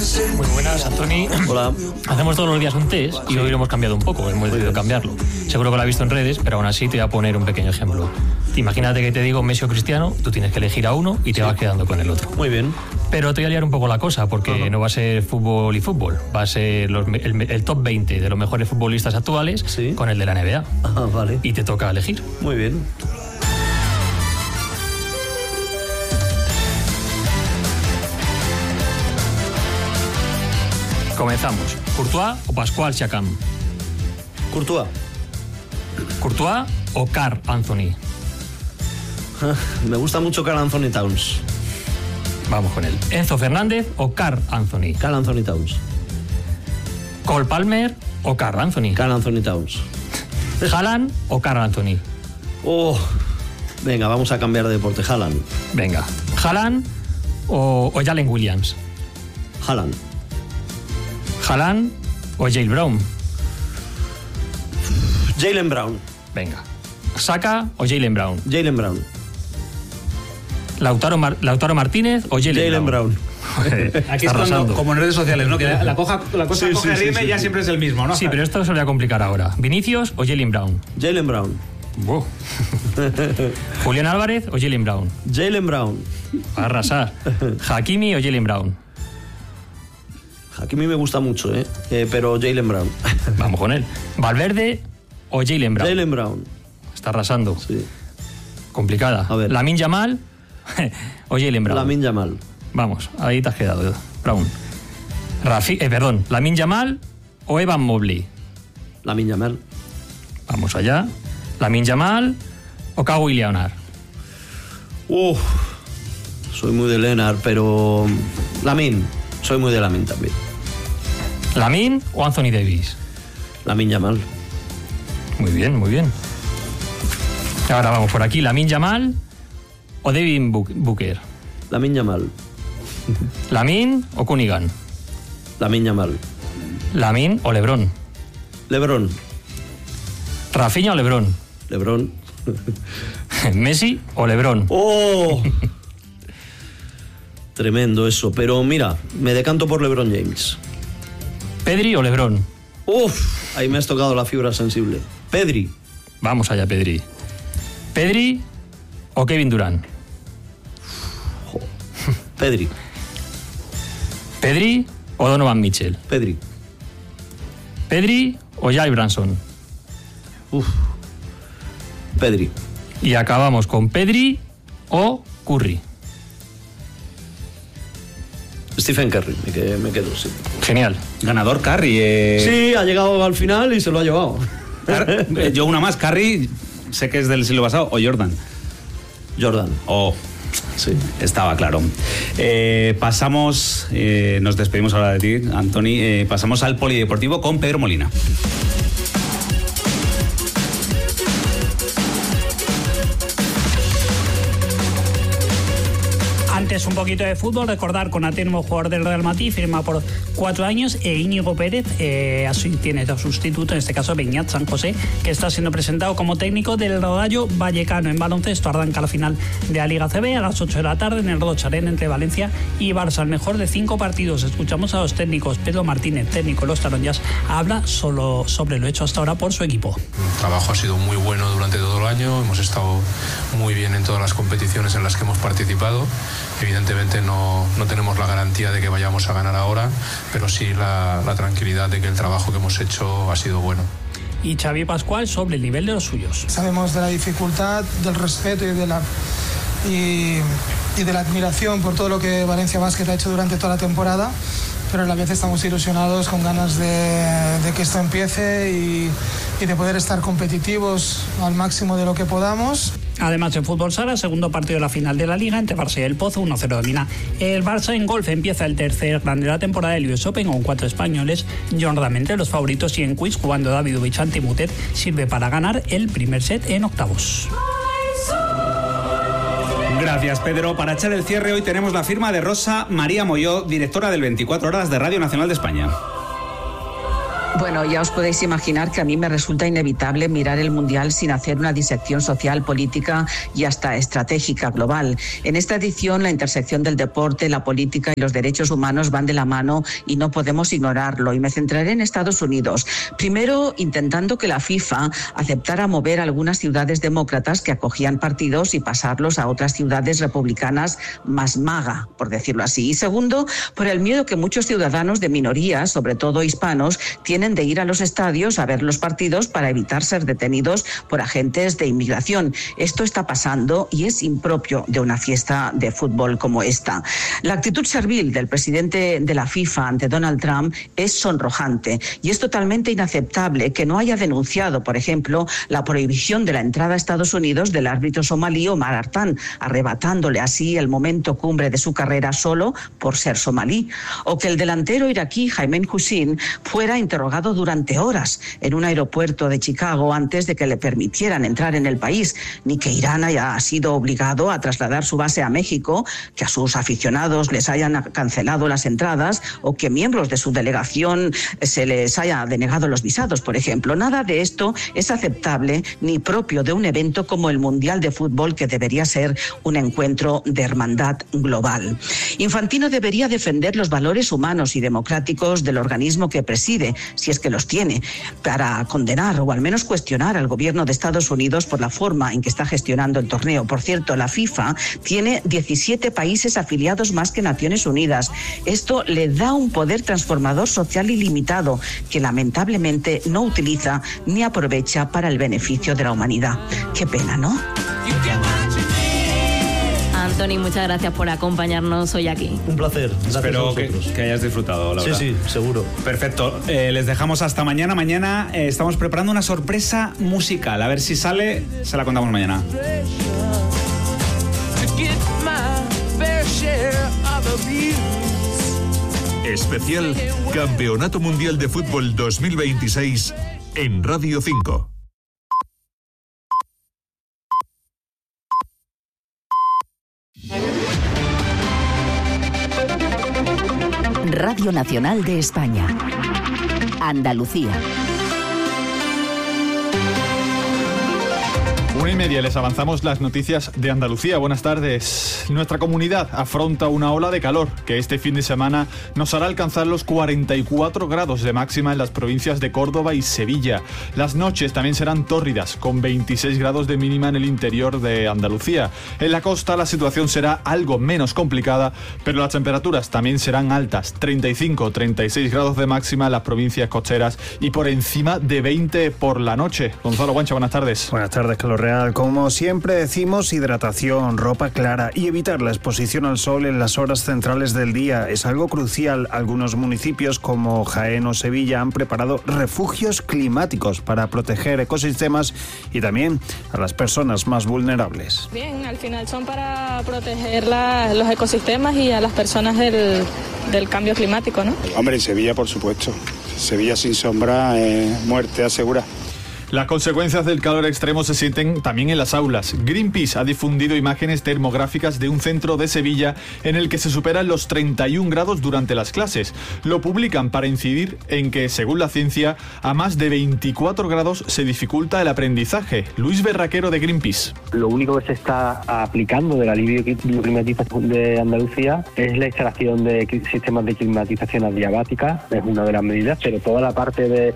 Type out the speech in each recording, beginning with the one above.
Muy buenas, Antoni. Hola. Hacemos todos los días un test y hoy lo hemos cambiado un poco, hemos decidido cambiarlo. Seguro que lo has visto en redes, pero aún así te voy a poner un pequeño ejemplo. Imagínate que te digo Messi o Cristiano, tú tienes que elegir a uno y te vas quedando con el otro. Muy bien. Pero te voy a liar un poco la cosa, porque no va a ser fútbol y fútbol, va a ser el top 20 de los mejores futbolistas actuales con el de la NBA. Ah, vale. Y te toca elegir. Muy bien. Comenzamos. ¿Courtois o Pascual Siakam? Courtois. ¿Courtois o Karl Anthony? Me gusta mucho Karl Anthony Towns. Vamos con él. ¿Enzo Fernández o Karl Anthony? Karl Anthony Towns. ¿Cole Palmer o Karl Anthony? Karl Anthony Towns. ¿Haaland o Karl Anthony? Oh, venga, vamos a cambiar de deporte. Haaland. Venga. ¿Haaland o Jalen Williams? Haaland. ¿Haaland o Jalen Brown? Jalen Brown. Venga. ¿Saka o Jalen Brown? Jalen Brown. ¿Lautaro Martínez o Jalen Brown? Aquí es cuando, como en redes sociales, ¿no? Que la cosa coge rime y ya siempre es el mismo, ¿no? Sí, pero esto se lo voy a complicar ahora. ¿Vinicius o Jalen Brown? Jalen Brown. Wow. ¿Julián Álvarez o Jalen Brown? Jalen Brown. A arrasar. ¿Hakimi o Jalen Brown? Hakimi me gusta mucho, pero Jalen Brown. Vamos con él. ¿Valverde o Jalen Brown? Jalen Brown. Está arrasando. Sí. Complicada. A ver. ¿Lamine Yamal o Jalen Brown? Lamine Yamal. Vamos, ahí te has quedado, Brown. ¿Lamine Yamal o Evan Mobley? Lamine Yamal. Vamos allá. ¿Lamine Yamal o Kawhi Leonard? Soy muy de Leonard, pero Lamine. Soy muy de Lamine también. ¿Lamine o Anthony Davis? Lamine Yamal. Muy bien, muy bien. Ahora vamos por aquí. ¿Lamine Yamal o Devin Booker? Lamine Yamal. ¿Lamine o Cunningham? Lamine Yamal. ¿Lamine o LeBron? LeBron. ¿Rafinha o LeBron? LeBron. ¿Messi o LeBron? ¡Oh! Tremendo eso, pero mira, me decanto por LeBron James. ¿Pedri o LeBron? ¡Uf! Ahí me has tocado la fibra sensible. Pedri. Vamos allá, Pedri. ¿Pedri o Kevin Durant? Pedri. ¿Pedri o Donovan Mitchell? Pedri. ¿Pedri o Jalen Brunson? Pedri. Y acabamos con Pedri o Curry. Stephen Curry, me quedo, sí. Genial. Ganador Curry. Sí, ha llegado al final y se lo ha llevado. Yo una más, Curry, sé que es del siglo pasado, o Jordan. Jordan. Sí, estaba claro. Pasamos, nos despedimos ahora de ti, Antoni. Pasamos al polideportivo con Pedro Molina. Antes un poquito de fútbol, recordar Konaté, nuevo jugador del Real Madrid, firma por 4 años, e Íñigo Pérez así tiene de sustituto, en este caso Beñat San José, que está siendo presentado como técnico del Rayo Vallecano. En baloncesto arranca la final de la Liga CB a las 8 de la tarde en el Roig Arena entre Valencia y Barça, el mejor de 5 partidos. Escuchamos a los técnicos. Pedro Martínez, técnico de los Taronjas, habla solo sobre lo hecho hasta ahora por su equipo. El trabajo ha sido muy bueno durante todo el año, hemos estado muy bien en todas las competiciones en las que hemos participado. Evidentemente no tenemos la garantía de que vayamos a ganar ahora, pero sí la tranquilidad de que el trabajo que hemos hecho ha sido bueno. Y Xavi Pascual sobre el nivel de los suyos. Sabemos de la dificultad, del respeto y de la admiración por todo lo que Valencia Basket ha hecho durante toda la temporada, pero a la vez estamos ilusionados, con ganas de que esto empiece y de poder estar competitivos al máximo de lo que podamos. Además, en fútbol sala, segundo partido de la final de la Liga entre Barça y el Pozo, 1-0 domina el Barça. En golf empieza el tercer grande de la temporada del US Open con 4 españoles, Jordan entre los favoritos, y en quiz jugando Davidovich ante Mutet sirve para ganar el primer set en octavos. Gracias, Pedro. Para echar el cierre, hoy tenemos la firma de Rosa María Molló, directora del 24 Horas de Radio Nacional de España. Bueno, ya os podéis imaginar que a mí me resulta inevitable mirar el Mundial sin hacer una disección social, política y hasta estratégica global. En esta edición, la intersección del deporte, la política y los derechos humanos van de la mano y no podemos ignorarlo. Y me centraré en Estados Unidos. Primero, intentando que la FIFA aceptara mover algunas ciudades demócratas que acogían partidos y pasarlos a otras ciudades republicanas más MAGA, por decirlo así. Y segundo, por el miedo que muchos ciudadanos de minorías, sobre todo hispanos, tienen de ir a los estadios a ver los partidos para evitar ser detenidos por agentes de inmigración. Esto está pasando y es impropio de una fiesta de fútbol como esta. La actitud servil del presidente de la FIFA ante Donald Trump es sonrojante y es totalmente inaceptable que no haya denunciado, por ejemplo, la prohibición de la entrada a Estados Unidos del árbitro somalí Omar Artan, arrebatándole así el momento cumbre de su carrera solo por ser somalí, o que el delantero iraquí Jaime Hussein fuera interrogado durante horas en un aeropuerto de Chicago antes de que le permitieran entrar en el país, ni que Irán haya sido obligado a trasladar su base a México, que a sus aficionados les hayan cancelado las entradas o que miembros de su delegación se les haya denegado los visados, por ejemplo. Nada de esto es aceptable ni propio de un evento como el Mundial de Fútbol, que debería ser un encuentro de hermandad global. Infantino debería defender los valores humanos y democráticos del organismo que preside, si es que los tiene, para condenar o al menos cuestionar al gobierno de Estados Unidos por la forma en que está gestionando el torneo. Por cierto, la FIFA tiene 17 países afiliados más que Naciones Unidas. Esto le da un poder transformador social ilimitado que lamentablemente no utiliza ni aprovecha para el beneficio de la humanidad. Qué pena, ¿no? Antoni, muchas gracias por acompañarnos hoy aquí. Un placer. Espero que hayas disfrutado, la verdad. Sí, seguro. Perfecto. Les dejamos hasta mañana. Mañana estamos preparando una sorpresa musical. A ver si sale, se la contamos mañana. Especial Campeonato Mundial de Fútbol 2026 en Radio 5. Radio Nacional de España. Andalucía. 1:30 les avanzamos las noticias de Andalucía. Buenas tardes. Nuestra comunidad afronta una ola de calor que este fin de semana nos hará alcanzar los 44 grados de máxima en las provincias de Córdoba y Sevilla. Las noches también serán tórridas, con 26 grados de mínima en el interior de Andalucía. En la costa la situación será algo menos complicada, pero las temperaturas también serán altas, 35-36 grados de máxima en las provincias costeras y por encima de 20 por la noche. Gonzalo Guancha, buenas tardes. Buenas tardes, Carlos Real. Como siempre decimos, hidratación, ropa clara y evitar la exposición al sol en las horas centrales del día es algo crucial. Algunos municipios como Jaén o Sevilla han preparado refugios climáticos para proteger ecosistemas y también a las personas más vulnerables. Bien, al final son para proteger los ecosistemas y a las personas del cambio climático, ¿no? Hombre, en Sevilla, por supuesto. Sevilla sin sombra, muerte asegura. Las consecuencias del calor extremo se sienten también en las aulas. Greenpeace ha difundido imágenes termográficas de un centro de Sevilla en el que se superan los 31 grados durante las clases. Lo publican para incidir en que, según la ciencia, a más de 24 grados se dificulta el aprendizaje. Luis Berraquero, de Greenpeace. Lo único que se está aplicando del alivio bioclimatización de Andalucía es la instalación de sistemas de climatización adiabática, es una de las medidas, pero toda la parte de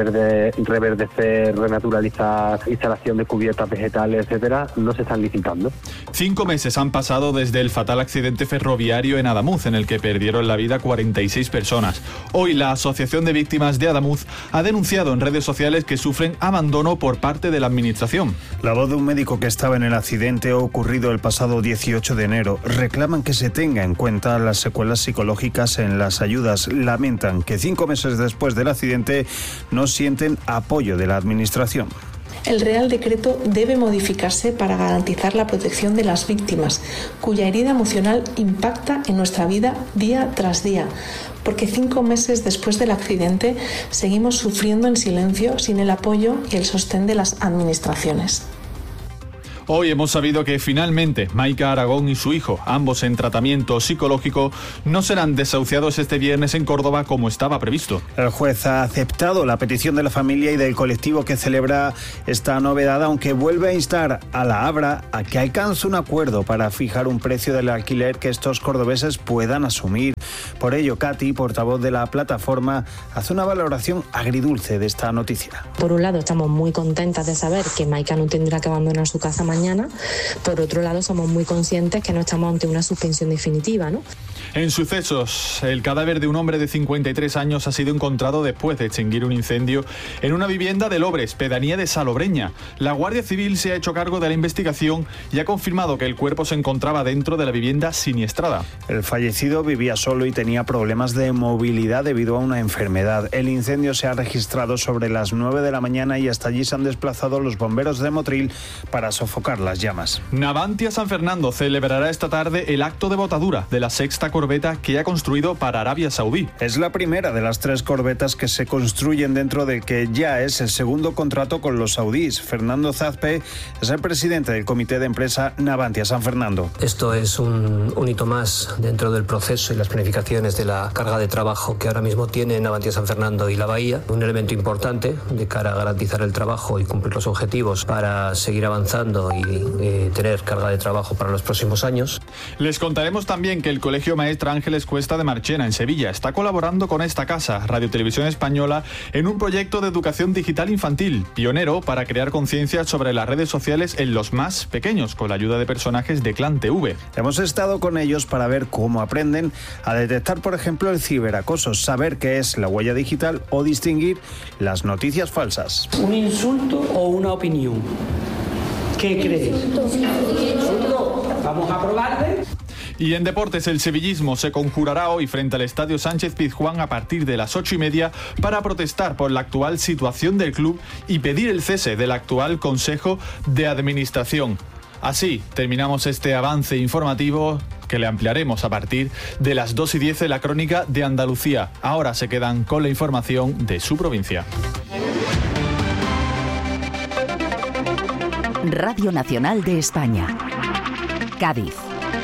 reverdecer, renaturalizar, instalación de cubiertas vegetales, etcétera, no se están licitando. 5 meses han pasado desde el fatal accidente ferroviario en Adamuz, en el que perdieron la vida 46 personas. Hoy la Asociación de Víctimas de Adamuz ha denunciado en redes sociales que sufren abandono por parte de la administración. La voz de un médico que estaba en el accidente ocurrido el pasado 18 de enero. Reclaman que se tenga en cuenta las secuelas psicológicas en las ayudas. Lamentan que 5 meses después del accidente no sienten apoyo de la administración. El Real Decreto debe modificarse para garantizar la protección de las víctimas, cuya herida emocional impacta en nuestra vida día tras día, porque 5 meses después del accidente seguimos sufriendo en silencio sin el apoyo y el sostén de las administraciones. Hoy hemos sabido que finalmente Maika Aragón y su hijo, ambos en tratamiento psicológico, no serán desahuciados este viernes en Córdoba como estaba previsto. El juez ha aceptado la petición de la familia y del colectivo que celebra esta novedad, aunque vuelve a instar a la Abra a que alcance un acuerdo para fijar un precio del alquiler que estos cordobeses puedan asumir. Por ello, Katy, portavoz de la plataforma, hace una valoración agridulce de esta noticia. Por un lado, estamos muy contentas de saber que Maika no tendrá que abandonar su casa mañana. Por otro lado, somos muy conscientes que no estamos ante una suspensión definitiva, ¿no? En sucesos, el cadáver de un hombre de 53 años ha sido encontrado después de extinguir un incendio en una vivienda de Lobres, pedanía de Salobreña. La Guardia Civil se ha hecho cargo de la investigación y ha confirmado que el cuerpo se encontraba dentro de la vivienda siniestrada. El fallecido vivía solo y tenía problemas de movilidad debido a una enfermedad. El incendio se ha registrado sobre las 9 de la mañana y hasta allí se han desplazado los bomberos de Motril para sofocar las llamas. Navantia San Fernando celebrará esta tarde el acto de botadura de la sexta corbeta que ha construido para Arabia Saudí. Es la primera de las 3 corbetas que se construyen dentro del que ya es el segundo contrato con los saudíes. Fernando Zazpe es el presidente del comité de empresa Navantia San Fernando. Esto es un hito más dentro del proceso y las planificaciones de la carga de trabajo que ahora mismo tiene Navantia San Fernando y La Bahía. Un elemento importante de cara a garantizar el trabajo y cumplir los objetivos para seguir avanzando y tener carga de trabajo para los próximos años. Les contaremos también que el Colegio Maestra Ángeles Cuesta de Marchena, en Sevilla, está colaborando con esta casa, Radio Televisión Española, en un proyecto de educación digital infantil, pionero para crear conciencia sobre las redes sociales en los más pequeños, con la ayuda de personajes de Clan TV. Hemos estado con ellos para ver cómo aprenden a detectar, por ejemplo, el ciberacoso, saber qué es la huella digital o distinguir las noticias falsas. ¿Un insulto o una opinión? ¿Qué crees? Insulto. Vamos a probarle. Y en deportes, el sevillismo se conjurará hoy frente al Estadio Sánchez Pizjuán a partir de las 8:30 para protestar por la actual situación del club y pedir el cese del actual Consejo de Administración. Así terminamos este avance informativo que le ampliaremos a partir de las 2:10 de la crónica de Andalucía. Ahora se quedan con la información de su provincia. Radio Nacional de España. Cádiz.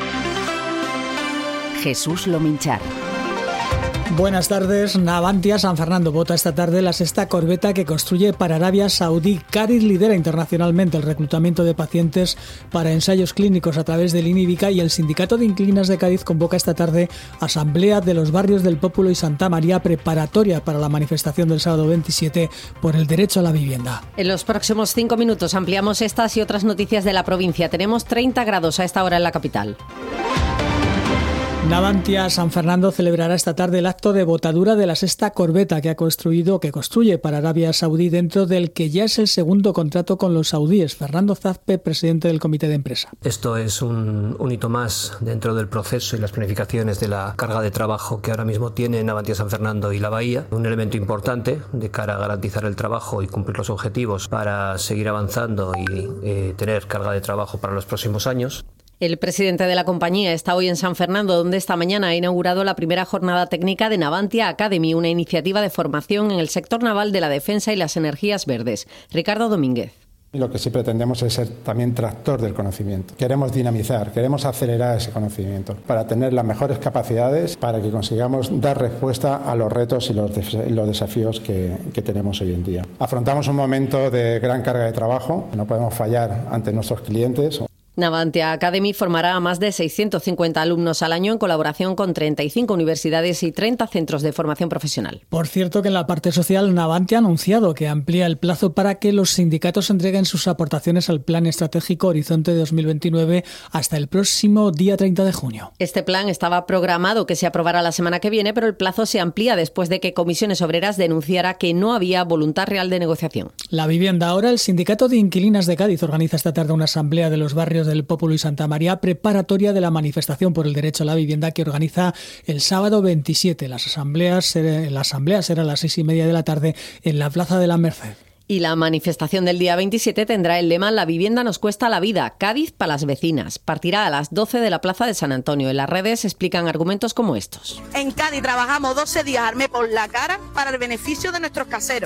Jesús Lominchar. Buenas tardes. Navantia San Fernando vota esta tarde la sexta corbeta que construye para Arabia Saudí. Cádiz lidera internacionalmente el reclutamiento de pacientes para ensayos clínicos a través del INIVICA y el Sindicato de Inquilinas de Cádiz convoca esta tarde asamblea de los barrios del Pópulo y Santa María preparatoria para la manifestación del sábado 27 por el derecho a la vivienda. En los próximos 5 minutos ampliamos estas y otras noticias de la provincia. Tenemos 30 grados a esta hora en la capital. Navantia San Fernando celebrará esta tarde el acto de botadura de la sexta corbeta que construye para Arabia Saudí, dentro del que ya es el segundo contrato con los saudíes. Fernando Zazpe, presidente del comité de empresa. Esto es un hito más dentro del proceso y las planificaciones de la carga de trabajo que ahora mismo tiene Navantia San Fernando y La Bahía. Un elemento importante de cara a garantizar el trabajo y cumplir los objetivos para seguir avanzando y tener carga de trabajo para los próximos años. El presidente de la compañía está hoy en San Fernando, donde esta mañana ha inaugurado la primera jornada técnica de Navantia Academy, una iniciativa de formación en el sector naval de la defensa y las energías verdes. Ricardo Domínguez. Lo que sí pretendemos es ser también tractor del conocimiento. Queremos dinamizar, queremos acelerar ese conocimiento para tener las mejores capacidades para que consigamos dar respuesta a los retos y los desafíos que tenemos hoy en día. Afrontamos un momento de gran carga de trabajo, no podemos fallar ante nuestros clientes. Navantia Academy formará a más de 650 alumnos al año en colaboración con 35 universidades y 30 centros de formación profesional. Por cierto, que en la parte social Navantia ha anunciado que amplía el plazo para que los sindicatos entreguen sus aportaciones al Plan Estratégico Horizonte 2029 hasta el próximo día 30 de junio. Este plan estaba programado que se aprobara la semana que viene, pero el plazo se amplía después de que Comisiones Obreras denunciara que no había voluntad real de negociación. La vivienda ahora. El Sindicato de Inquilinas de Cádiz organiza esta tarde una asamblea de los barrios del Pópulo y Santa María preparatoria de la manifestación por el derecho a la vivienda que organiza el sábado 27. La asamblea será a las 6:30 de la tarde en la Plaza de la Merced. Y la manifestación del día 27 tendrá el lema «La vivienda nos cuesta la vida, Cádiz para las vecinas». Partirá a las 12 de la Plaza de San Antonio. En las redes explican argumentos como estos. En Cádiz trabajamos 12 días al mes por la cara para el beneficio de nuestros caseros.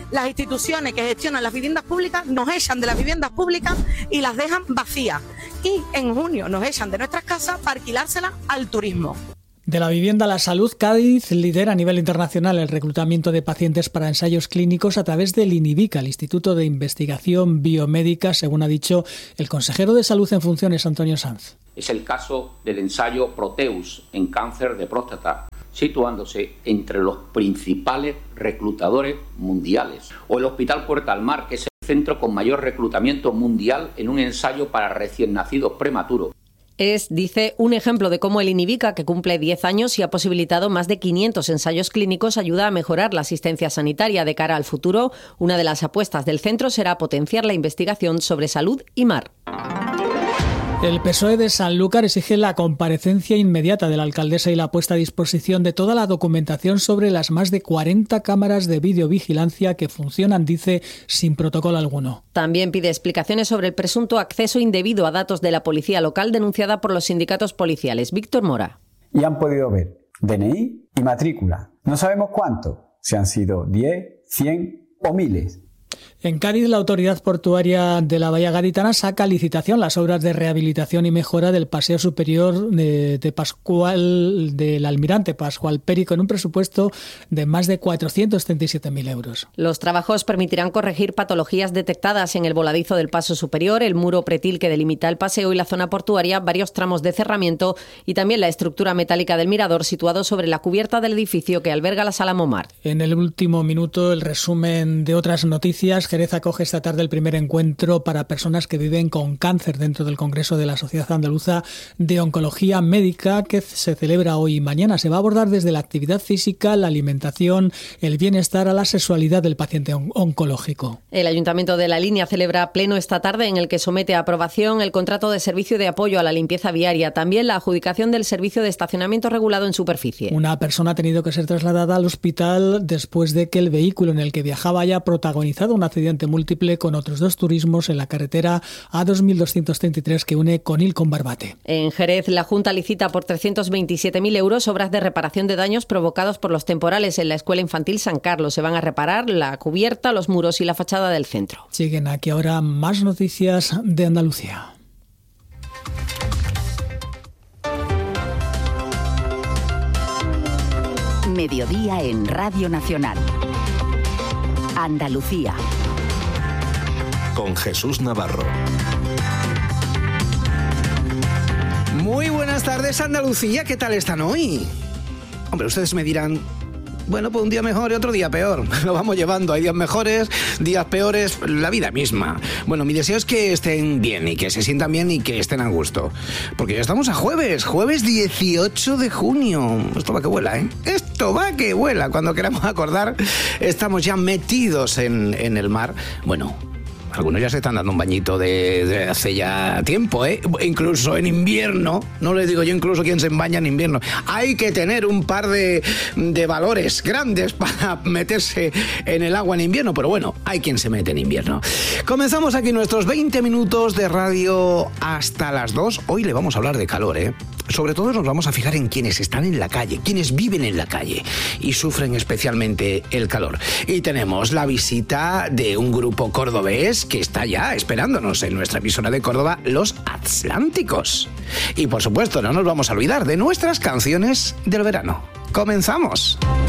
las instituciones que gestionan las viviendas públicas nos echan de las viviendas públicas y las dejan vacías. Y en junio nos echan de nuestras casas para alquilárselas al turismo. De la vivienda a la salud, Cádiz lidera a nivel internacional el reclutamiento de pacientes para ensayos clínicos a través del INIVICA, el Instituto de Investigación Biomédica, según ha dicho el consejero de Salud en funciones, Antonio Sanz. Es el caso del ensayo Proteus en cáncer de próstata, situándose entre los principales reclutadores mundiales. O el Hospital Puerta al Mar, que es el centro con mayor reclutamiento mundial en un ensayo para recién nacidos prematuros. Es, dice, un ejemplo de cómo el INIVICA, que cumple 10 años y ha posibilitado más de 500 ensayos clínicos, ayuda a mejorar la asistencia sanitaria. De cara al futuro, una de las apuestas del centro será potenciar la investigación sobre salud y mar. El PSOE de Sanlúcar exige la comparecencia inmediata de la alcaldesa y la puesta a disposición de toda la documentación sobre las más de 40 cámaras de videovigilancia que funcionan, dice, sin protocolo alguno. También pide explicaciones sobre el presunto acceso indebido a datos de la policía local denunciada por los sindicatos policiales. Víctor Mora. Y han podido ver DNI y matrícula. No sabemos cuánto, si han sido 10, 100 o miles. En Cádiz, la Autoridad Portuaria de la Bahía Gaditana saca a licitación las obras de rehabilitación y mejora del paseo superior del Almirante Pascual Perico en un presupuesto de más de 437.000 euros. Los trabajos permitirán corregir patologías detectadas en el voladizo del paso superior, el muro pretil que delimita el paseo y la zona portuaria, varios tramos de cerramiento y también la estructura metálica del mirador situado sobre la cubierta del edificio que alberga la Sala Momar. En el último minuto, el resumen de otras noticias. Jerez acoge esta tarde el primer encuentro para personas que viven con cáncer dentro del Congreso de la Sociedad Andaluza de Oncología Médica, que se celebra hoy y mañana. Se va a abordar desde la actividad física, la alimentación, el bienestar a la sexualidad del paciente oncológico. El Ayuntamiento de La Línea celebra pleno esta tarde en el que somete a aprobación el contrato de servicio de apoyo a la limpieza viaria, también la adjudicación del servicio de estacionamiento regulado en superficie. Una persona ha tenido que ser trasladada al hospital después de que el vehículo en el que viajaba haya protagonizado un accidente múltiple con otros 2 turismos en la carretera A2233 que une Conil con Barbate. En Jerez, la Junta licita por 327.000 euros obras de reparación de daños provocados por los temporales en la Escuela Infantil San Carlos. Se van a reparar la cubierta, los muros y la fachada del centro. Siguen aquí ahora más noticias de Andalucía. Mediodía en Radio Nacional. Andalucía. Con Jesús Navarro. Muy buenas tardes, Andalucía. ¿Qué tal están hoy? Hombre, ustedes me dirán, bueno, pues un día mejor y otro día peor. Lo vamos llevando. Hay días mejores, días peores, la vida misma. Bueno, mi deseo es que estén bien y que se sientan bien y que estén a gusto. Porque ya estamos a jueves 18 de junio. Esto va que vuela, ¿eh? Esto va que vuela. Cuando queramos acordar, estamos ya metidos en el mar. Bueno, algunos ya se están dando un bañito de hace ya tiempo, ¿eh? Incluso en invierno. No les digo yo incluso quién se baña en invierno. Hay que tener un par de valores grandes para meterse en el agua en invierno. Pero bueno, hay quien se mete en invierno. Comenzamos aquí nuestros 20 minutos de radio hasta las 2. Hoy le vamos a hablar de calor, ¿eh? Sobre todo nos vamos a fijar en quienes están en la calle, quienes viven en la calle y sufren especialmente el calor. Y tenemos la visita de un grupo cordobés que está ya esperándonos en nuestra emisora de Córdoba, Los Atlánticos. Y por supuesto no nos vamos a olvidar de nuestras canciones del verano. ¡Comenzamos!